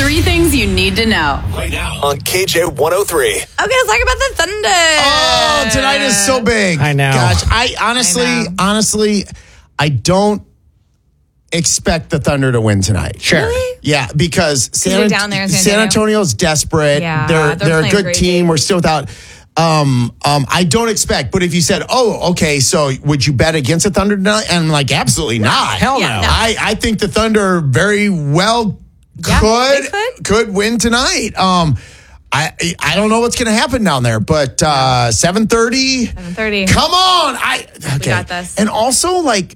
3 things you need to know. Right now on KJ 103. Okay, let's talk about the Thunder. Oh, tonight is so big. I know. Gosh, I honestly, I don't expect the Thunder to win tonight. Sure. Really? Yeah, because they're down there in San Antonio's desperate. Yeah, they're a playing good crazy. team. We're still without. I don't expect. But if you said, "Oh, okay," so would you bet against the Thunder tonight? And I'm like, absolutely not. Hell no. Yeah, no. I think the Thunder very well Yeah, could win tonight. I don't know what's going to happen down there, but 7:30. 7:30. Come on, okay. We got this. And also, like,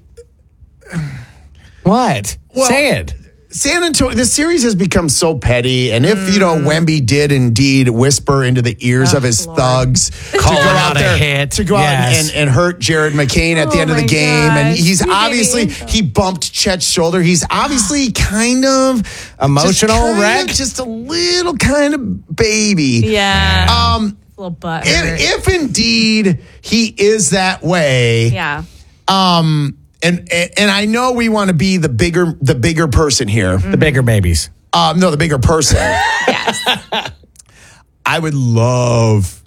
What? Well, Say it. San Antonio, the series has become so petty. And if, Wemby did indeed whisper into the ears of his thugs to Calling go out out a there, hit. to go Yes. out and hurt Jared McCain at the end of the my game. And gosh. he's You gave me obviously, info. he bumped Chet's shoulder. He's obviously kind of Emotional wreck? Just a little kind of baby. Yeah. Um, a little butt. if indeed he is that way, yeah. and I know we want to be the bigger person here. The bigger babies. No, the bigger person. Yes. I would love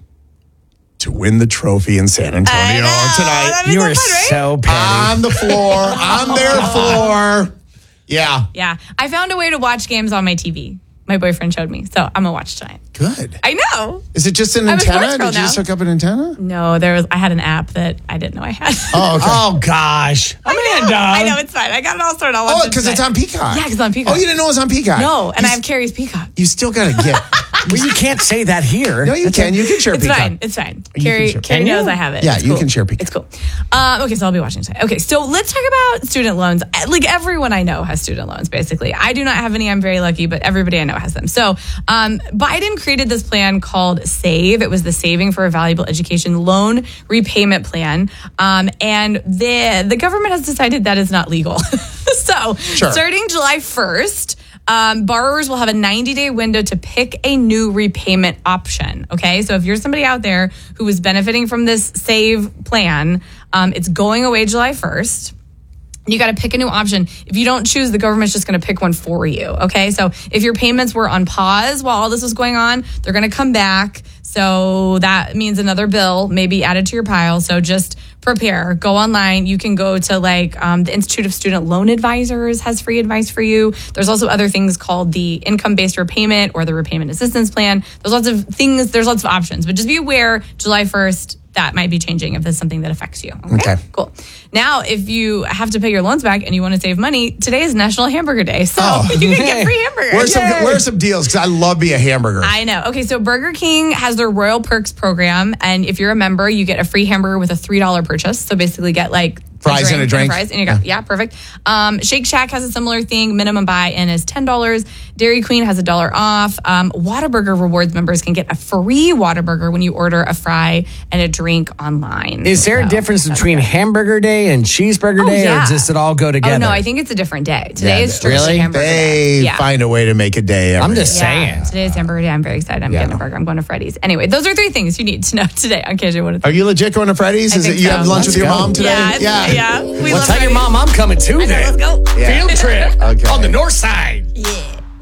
to win the trophy in San Antonio tonight. That'd be You so are fun, right? so petty. On the floor, on their floor. Yeah. Yeah. I found a way to watch games on my TV. My boyfriend showed me. So I'm going to watch tonight. Good. I know. Is it just an I'm a sports antenna? girl Did you just now. hook up an antenna? No, I had an app that I didn't know I had. Oh, okay. Oh, gosh. Amanda. I know, it's fine. I got it all sorted. I'll watch Oh, it because it's tonight. on Peacock. Yeah, 'cause it's on Peacock. Oh, you didn't know it was on Peacock? No, and I have Carrie's Peacock. You still got to get. Well, you can't say that here. No, you can. You can share It's Peacock. fine. It's fine. can Carrie share- Carrie Can you? knows I have it. Yeah, It's you cool. can share Peacock. It's cool. Okay, so I'll be watching tonight. Okay, so let's talk about student loans. Like everyone I know has student loans, basically. I do not have any. I'm very lucky, but everybody I know has them. So Biden created this plan called SAVE. It was the Saving for a Valuable Education Loan Repayment Plan. And the government has decided that is not legal. So starting July 1st, borrowers will have a 90-day window to pick a new repayment option. Okay, so if you're somebody out there who is benefiting from this SAVE plan, it's going away July 1st. You got to pick a new option. If you don't choose, the government's just going to pick one for you. Okay, so if your payments were on pause while all this was going on, they're going to come back. So that means another bill may be added to your pile. So just prepare. Go online. You can go to the Institute of Student Loan Advisors has free advice for you. There's also other things called the income-based repayment or the repayment assistance plan. There's lots of things. There's lots of options. But just be aware, July 1st, that might be changing if there's something that affects you. Okay, cool. Now, if you have to pay your loans back and you want to save money, today is National Hamburger Day. So you can get free hamburgers. Where's some deals? Because I love me a hamburger. I know. Okay, so Burger King has their Royal Perks program. And if you're a member, you get a free hamburger with a $3 purchase. So basically get fries and a drink. Fries and you got, yeah, perfect. Shake Shack has a similar thing. Minimum buy-in is $10. Dairy Queen has $1 off. Whataburger Rewards members can get a free Whataburger when you order a fry and a drink online. Is there a difference between Hamburger Day and Cheeseburger Day, or does it all go together? Oh, no, I think it's a different day. Today is strictly really? Hamburger They Day. Yeah. find a way to make a day. I'm just saying. Today is Hamburger Day. I'm very excited. I'm getting a burger. I'm going to Freddy's. Anyway, those are 3 things you need to know today on KJ103. Are you legit going to Freddy's? I Is it think you so. have lunch with your mom today? Yeah. We Well, love tell your Freddy's. mom I'm coming too Okay, then. let's go. Yeah. Field trip Okay. on the north side.